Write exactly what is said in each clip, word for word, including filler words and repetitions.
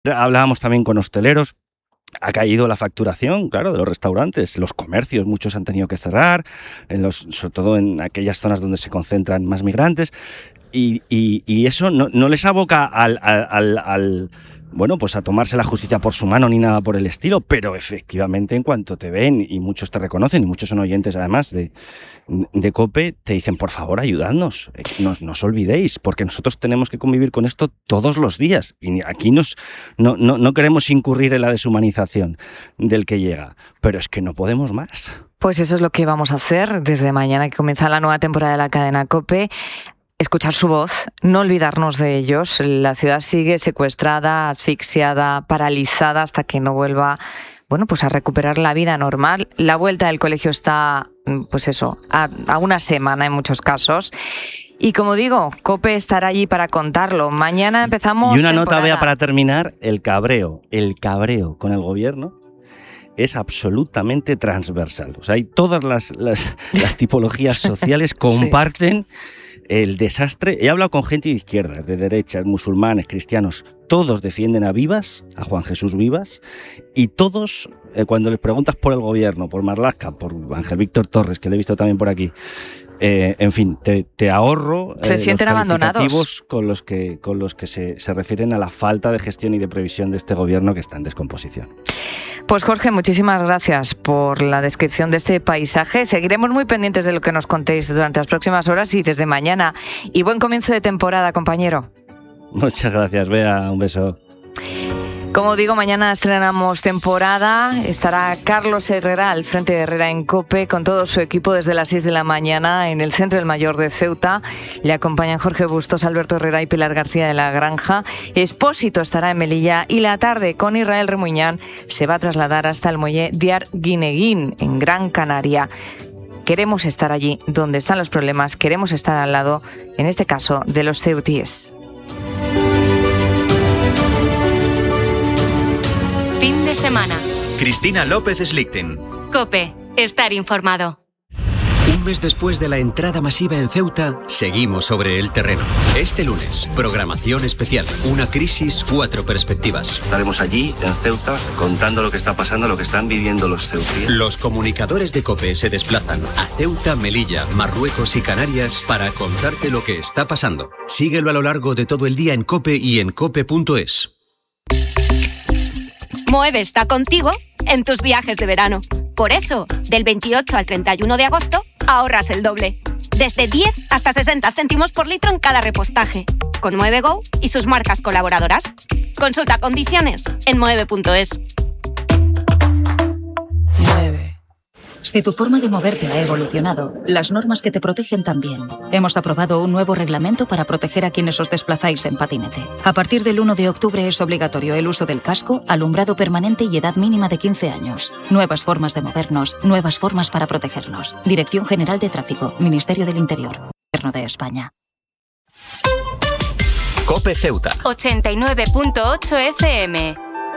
Hablábamos también con hosteleros. Ha caído la facturación, claro, de los restaurantes, los comercios, muchos han tenido que cerrar, en los, sobre todo en aquellas zonas donde se concentran más migrantes, y, y, y eso no, no les aboca al, al, al, bueno, pues a tomarse la justicia por su mano ni nada por el estilo, pero efectivamente en cuanto te ven, y muchos te reconocen, y muchos son oyentes además de, de COPE, te dicen, por favor, ayudadnos, no, no os olvidéis, porque nosotros tenemos que convivir con esto todos los días, y aquí nos, no, no, no queremos incurrir en la deshumanización del que llega, pero es que no podemos más. Pues eso es lo que vamos a hacer desde mañana que comienza la nueva temporada de la cadena COPE. Escuchar su voz, no olvidarnos de ellos. La ciudad sigue secuestrada, asfixiada, paralizada hasta que no vuelva, bueno, pues a recuperar la vida normal. La vuelta del colegio está, pues eso, a, a una semana en muchos casos. Y como digo, COPE estará allí para contarlo. Mañana empezamos. Y una temporada. nota, vea, para terminar, el cabreo, el cabreo con el gobierno es absolutamente transversal. O sea, hay todas las, las, las tipologías sociales comparten. Sí. El desastre. He hablado con gente de izquierdas, de derechas, musulmanes, cristianos. Todos defienden a Vivas, a Juan Jesús Vivas, y todos, eh, cuando les preguntas por el gobierno, por Marlaska, por Ángel Víctor Torres, que le he visto también por aquí, eh, en fin, te, te ahorro eh, se sienten los abandonados con los que, con los que se, se refieren a la falta de gestión y de previsión de este gobierno que está en descomposición. Pues Jorge, muchísimas gracias por la descripción de este paisaje. Seguiremos muy pendientes de lo que nos contéis durante las próximas horas y desde mañana. Y buen comienzo de temporada, compañero. Muchas gracias, Bea. Un beso. Como digo, mañana estrenamos temporada. Estará Carlos Herrera al frente de Herrera en COPE con todo su equipo desde las seis de la mañana en el Centro del Mayor de Ceuta. Le acompañan Jorge Bustos, Alberto Herrera y Pilar García de la Granja. Expósito estará en Melilla y la tarde con Israel Remuñán se va a trasladar hasta el muelle de Arguineguín en Gran Canaria. Queremos estar allí donde están los problemas, queremos estar al lado, en este caso, de los ceutíes. Fin de semana. Cristina López Slichting. COPE. Estar informado. Un mes después de la entrada masiva en Ceuta, seguimos sobre el terreno. Este lunes, programación especial. Una crisis, cuatro perspectivas. Estaremos allí, en Ceuta, contando lo que está pasando, lo que están viviendo los ceutíes. Los comunicadores de COPE se desplazan a Ceuta, Melilla, Marruecos y Canarias para contarte lo que está pasando. Síguelo a lo largo de todo el día en COPE y en cope punto es. Moeve está contigo en tus viajes de verano. Por eso, del veintiocho al treinta y uno de agosto, ahorras el doble. Desde diez hasta sesenta céntimos por litro en cada repostaje. Con Moeve Go y sus marcas colaboradoras. Consulta condiciones en moeve punto es. Si tu forma de moverte ha evolucionado, las normas que te protegen también. Hemos aprobado un nuevo reglamento para proteger a quienes os desplazáis en patinete. A partir del uno de octubre es obligatorio el uso del casco, alumbrado permanente y edad mínima de quince años. Nuevas formas de movernos, nuevas formas para protegernos. Dirección General de Tráfico, Ministerio del Interior, Gobierno de España. COPE Ceuta. ochenta y nueve punto ocho F M.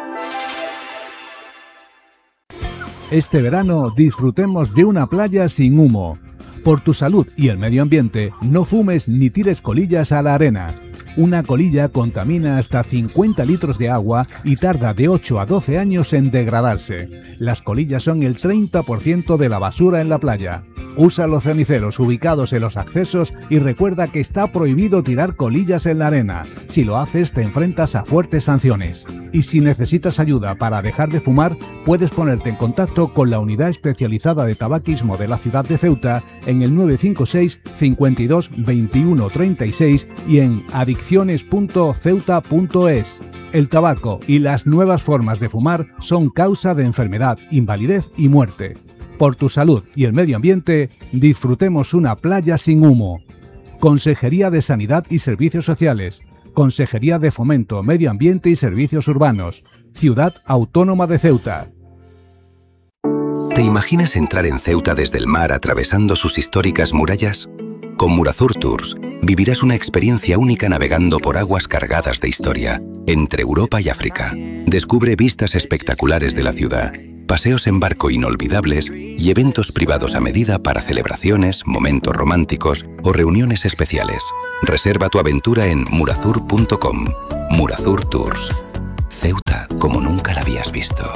Este verano disfrutemos de una playa sin humo. Por tu salud y el medio ambiente, no fumes ni tires colillas a la arena. Una colilla contamina hasta cincuenta litros de agua y tarda de ocho a doce años en degradarse. Las colillas son el treinta por ciento de la basura en la playa. Usa los ceniceros ubicados en los accesos y recuerda que está prohibido tirar colillas en la arena. Si lo haces, te enfrentas a fuertes sanciones. Y si necesitas ayuda para dejar de fumar, puedes ponerte en contacto con la Unidad Especializada de Tabaquismo de la ciudad de Ceuta en el nueve cinco seis, cincuenta y dos, veintiuno, treinta y seis y en adicciones punto ceuta punto es. El tabaco y las nuevas formas de fumar son causa de enfermedad, invalidez y muerte. Por tu salud y el medio ambiente, disfrutemos una playa sin humo. Consejería de Sanidad y Servicios Sociales. Consejería de Fomento, Medio Ambiente y Servicios Urbanos. Ciudad Autónoma de Ceuta. ¿Te imaginas entrar en Ceuta desde el mar atravesando sus históricas murallas? Con Murazur Tours vivirás una experiencia única navegando por aguas cargadas de historia, entre Europa y África. Descubre vistas espectaculares de la ciudad, paseos en barco inolvidables y eventos privados a medida para celebraciones, momentos románticos o reuniones especiales. Reserva tu aventura en murazur punto com. Murazur Tours. como nunca la habías visto.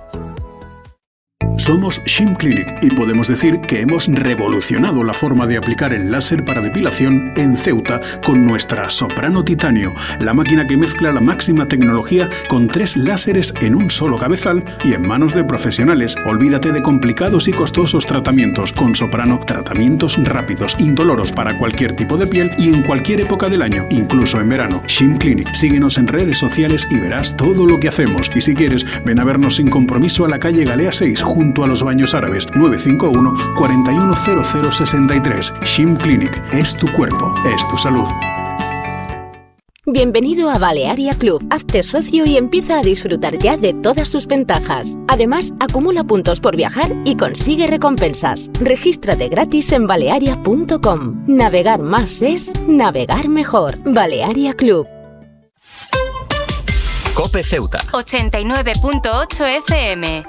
Somos Shim Clinic y podemos decir que hemos revolucionado la forma de aplicar el láser para depilación en Ceuta con nuestra Soprano Titanio, la máquina que mezcla la máxima tecnología con tres láseres en un solo cabezal y en manos de profesionales. Olvídate de complicados y costosos tratamientos. Con Soprano, tratamientos rápidos, indoloros para cualquier tipo de piel y en cualquier época del año, incluso en verano. Shim Clinic. Síguenos en redes sociales y verás todo lo que hacemos. Y si quieres, ven a vernos sin compromiso a la calle Galea seis, junto a los Baños Árabes. Nueve cinco uno, cuatro uno cero cero seis tres. Shim Clinic. Es tu cuerpo, es tu salud. Bienvenido a Balearia Club. Hazte socio y empieza a disfrutar ya de todas sus ventajas. Además, acumula puntos por viajar y consigue recompensas. Regístrate gratis en balearia punto com. Navegar más es navegar mejor. Balearia Club. COPE Ceuta. ochenta y nueve punto ocho F M.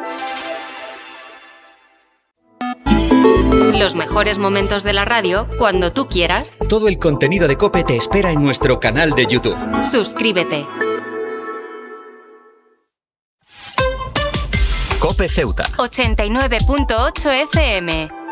Los mejores momentos de la radio cuando tú quieras. Todo el contenido de COPE te espera en nuestro canal de YouTube. Suscríbete. COPE Ceuta. ochenta y nueve punto ocho F M.